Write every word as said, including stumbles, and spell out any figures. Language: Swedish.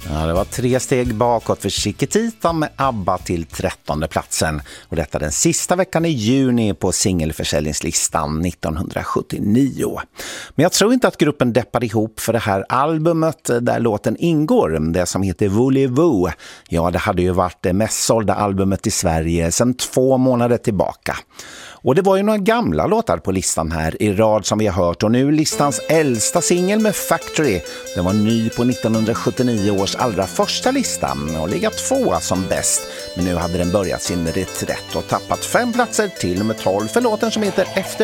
Ja, det var tre steg bakåt för Chiquitita med ABBA till trettonde platsen. Och detta den sista veckan i juni på singelförsäljningslistan nittonhundrasjuttionio. Men jag tror inte att gruppen deppade ihop för det här albumet där låten ingår, det som heter Voulez-vous. Ja, det hade ju varit det mest sålda albumet i Sverige sedan två månader tillbaka. Och det var ju några gamla låtar på listan här i rad som vi har hört. Och nu listans äldsta singel med Factory. Den var ny på nittonhundrasjuttionio års allra första lista och legat tvåa som bäst. Men nu hade den börjat sin reträtt och tappat fem platser till nummer tolv för låten som heter Efter